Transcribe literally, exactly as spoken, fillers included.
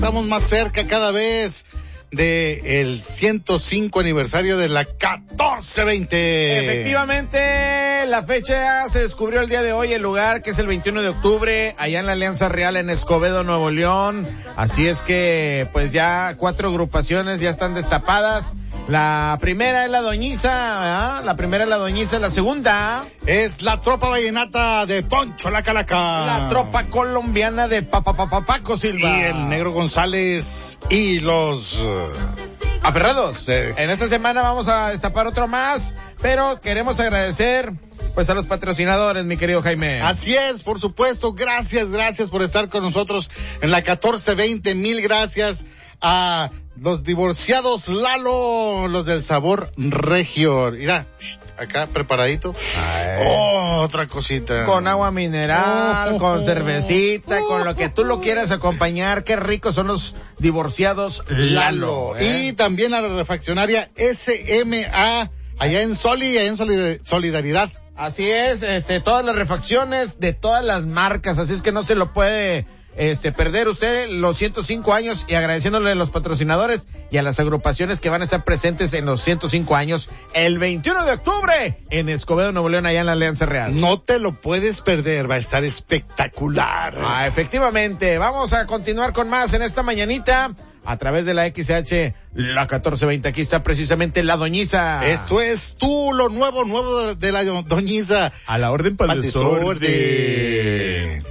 estamos más cerca cada vez de el ciento cinco aniversario de la catorce veinte. Efectivamente, la fecha se descubrió el día de hoy, el lugar que es el veintiuno de octubre, allá en la Alianza Real en Escobedo, Nuevo León. Así es que, pues ya cuatro agrupaciones ya están destapadas. La primera es la Doñiza, ¿verdad? La primera es la Doñiza, la segunda es la Tropa Vallenata de Poncho la Calaca. La Tropa Colombiana de Papa Papa Paco Silva. Y el Negro González y los Aferrados. Sí. En esta semana vamos a destapar otro más, pero queremos agradecer pues a los patrocinadores, mi querido Jaime. Así es, por supuesto. Gracias, gracias por estar con nosotros en la catorce veinte. Mil gracias a los divorciados Lalo, los del sabor regio. Mira, acá preparadito. Oh, otra cosita. Con agua mineral, oh, con oh, cervecita, oh, con lo que tú lo quieras acompañar. Qué ricos son los divorciados Lalo. ¿eh? Y también a la refaccionaria S M A, allá en Soli, allá en Solid- Solidaridad. Así es, este, todas las refacciones de todas las marcas, así es que no se lo puede este perder usted los ciento cinco años, y agradeciéndole a los patrocinadores y a las agrupaciones que van a estar presentes en los ciento cinco años el veintiuno de octubre en Escobedo, Nuevo León, allá en la Alianza Real. No te lo puedes perder, va a estar espectacular. Ah, efectivamente. Vamos a continuar con más en esta mañanita a través de la X H, la catorce veinte. Aquí está precisamente la Doñiza. Esto es tú, lo nuevo, nuevo de la Doñiza. A la orden para el desorden. desorden.